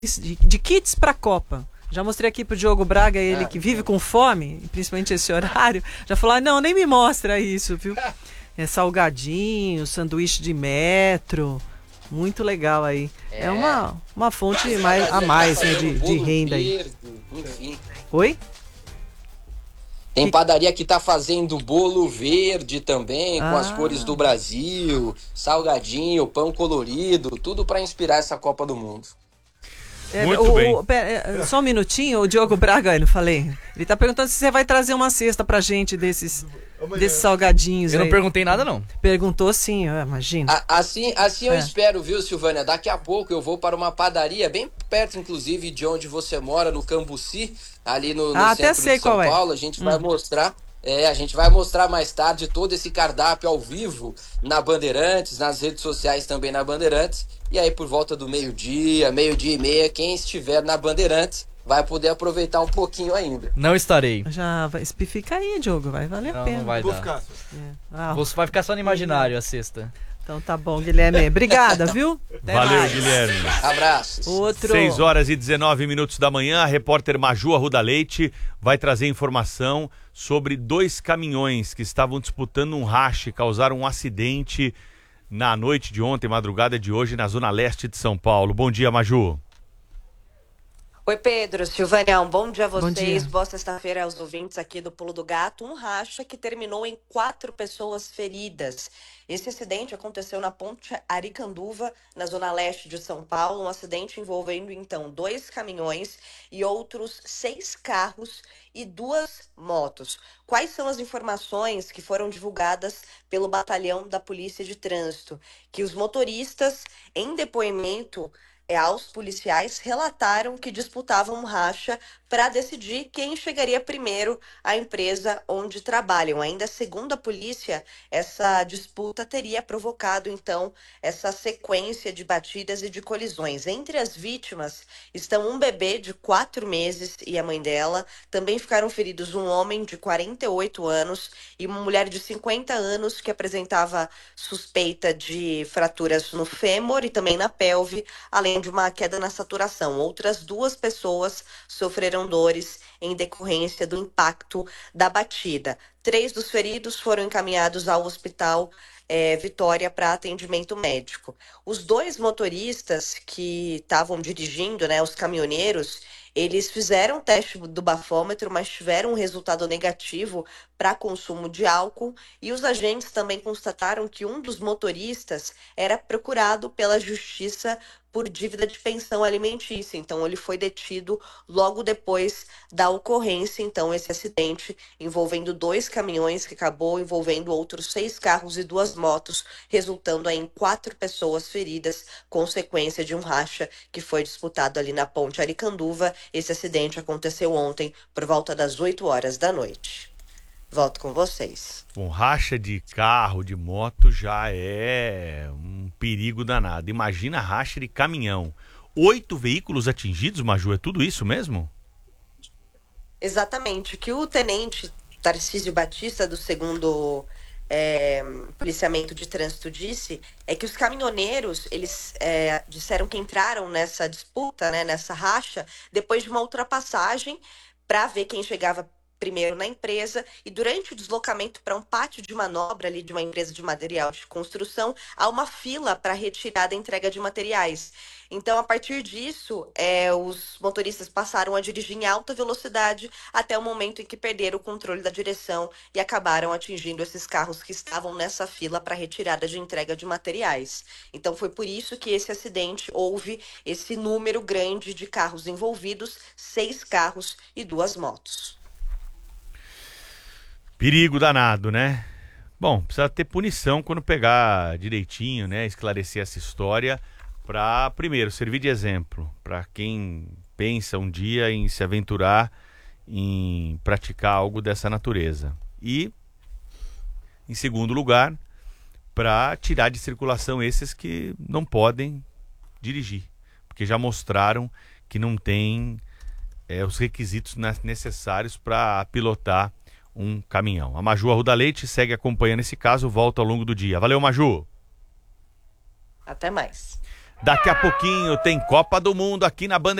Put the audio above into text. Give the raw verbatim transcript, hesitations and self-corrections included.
de, de kits para a Copa. Já mostrei aqui pro Diogo Braga, ele que vive com fome, principalmente esse horário, já falou, ah, não, nem me mostra isso, viu? É salgadinho, sanduíche de metro, muito legal aí. É, é uma, uma fonte mais, a mais, né, de, de renda aí. Enfim. Oi? Tem padaria que tá fazendo bolo verde também, Ah. com as cores do Brasil, salgadinho, pão colorido, tudo para inspirar essa Copa do Mundo. É, Muito o, bem. O, pera, só um minutinho, o Diogo Braga, eu não falei. Ele tá perguntando se você vai trazer uma cesta pra gente desses, desses salgadinhos. Eu não aí. perguntei nada, não. Perguntou sim, imagina. A, assim assim eu É. espero, viu, Silvânia? Daqui a pouco eu vou para uma padaria bem perto, inclusive, de onde você mora, no Cambuci, ali no, no Ah, até centro sei de São qual é. Paulo. A gente vai Hum. mostrar. É, a gente vai mostrar mais tarde todo esse cardápio ao vivo na Bandeirantes, nas redes sociais também na Bandeirantes. E aí por volta do meio-dia, meio-dia e meia, quem estiver na Bandeirantes vai poder aproveitar um pouquinho ainda. Não estarei. Já vai, fica aí, Diogo, vai valer a Não, pena. não vai Vou dar. ficar. É. Ah, Você vai ficar só no imaginário a sexta. então tá bom, Guilherme. Obrigada, viu? Até Valeu, mais. Guilherme. Abraços. Outro. seis horas e dezenove minutos da manhã, a repórter Maju Arruda Leite vai trazer informação sobre dois caminhões que estavam disputando um rache, causaram um acidente na noite de ontem, madrugada de hoje, na zona leste de São Paulo. Bom dia, Maju. Oi, Pedro, Silvânia, um bom dia a Bom vocês. dia. Boa sexta-feira aos ouvintes aqui do Pulo do Gato. Um racha que terminou em quatro pessoas feridas. Esse acidente aconteceu na Ponte Aricanduva, na zona leste de São Paulo. Um acidente envolvendo, então, dois caminhões e outros seis carros e duas motos. Quais são as informações que foram divulgadas pelo batalhão da Polícia de Trânsito? Que os motoristas, em depoimento é, aos policiais, relataram que disputavam um racha para decidir quem chegaria primeiro à empresa onde trabalham. Ainda segundo a polícia, essa disputa teria provocado, então, essa sequência de batidas e de colisões. Entre as vítimas estão um bebê de quatro meses e a mãe dela. Também ficaram feridos um homem de quarenta e oito anos e uma mulher de cinquenta anos que apresentava suspeita de fraturas no fêmur e também na pelve, além de uma queda na saturação. Outras duas pessoas sofreram dores em decorrência do impacto da batida. Três dos feridos foram encaminhados ao hospital é, Vitória para atendimento médico. Os dois motoristas que estavam dirigindo, né, os caminhoneiros, eles fizeram o teste do bafômetro, mas tiveram um resultado negativo para consumo de álcool, e os agentes também constataram que um dos motoristas era procurado pela justiça por dívida de pensão alimentícia. Então, ele foi detido logo depois da ocorrência. Então, esse acidente envolvendo dois caminhões, que acabou envolvendo outros seis carros e duas motos, resultando aí em quatro pessoas feridas, consequência de um racha que foi disputado ali na Ponte Aricanduva. Esse acidente aconteceu ontem, por volta das oito horas da noite. Volto com vocês. Um racha de carro, de moto, já é um perigo danado. Imagina racha de caminhão. Oito veículos atingidos, Maju, é tudo isso mesmo? Exatamente. O que o tenente Tarcísio Batista, do segundo é, policiamento de trânsito, disse é que os caminhoneiros, eles é, disseram que entraram nessa disputa, né, nessa racha, depois de uma ultrapassagem para ver quem chegava primeiro na empresa, e durante o deslocamento para um pátio de manobra ali de uma empresa de material de construção, há uma fila para retirada e entrega de materiais. Então, a partir disso, é, os motoristas passaram a dirigir em alta velocidade até o momento em que perderam o controle da direção e acabaram atingindo esses carros que estavam nessa fila para retirada de entrega de materiais. Então, foi por isso que esse acidente houve esse número grande de carros envolvidos, seis carros e duas motos. Perigo danado, né? Bom, precisa ter punição quando pegar direitinho, né? Esclarecer essa história para, primeiro, servir de exemplo para quem pensa um dia em se aventurar em praticar algo dessa natureza. E, em segundo lugar, para tirar de circulação esses que não podem dirigir, porque já mostraram que não tem é, os requisitos necessários para pilotar um caminhão. A Maju Arruda Leite segue acompanhando esse caso, volta ao longo do dia. Valeu, Maju! Até mais. Daqui a pouquinho tem Copa do Mundo aqui na Bandeirante.